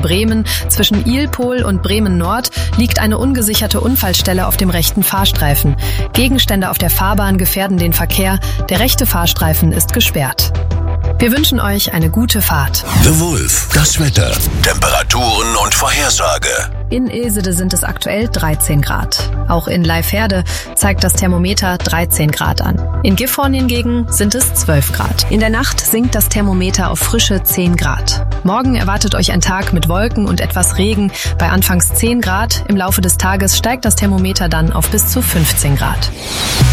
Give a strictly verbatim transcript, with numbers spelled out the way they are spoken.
Bremen. Zwischen Ilpol und Bremen Nord liegt eine ungesicherte Unfallstelle auf dem rechten Fahrstreifen. Gegenstände auf der Fahrbahn gefährden den Verkehr. Der rechte Fahrstreifen ist gesperrt. Wir wünschen euch eine gute Fahrt. The Wolf, das Wetter, Temperaturen und Vorhersage. In Ilsede sind es aktuell dreizehn Grad. Auch in Leifherde zeigt das Thermometer dreizehn Grad an. In Gifhorn hingegen sind es zwölf Grad. In der Nacht sinkt das Thermometer auf frische zehn Grad. Morgen erwartet euch ein Tag mit Wolken und etwas Regen bei anfangs zehn Grad. Im Laufe des Tages steigt das Thermometer dann auf bis zu fünfzehn Grad.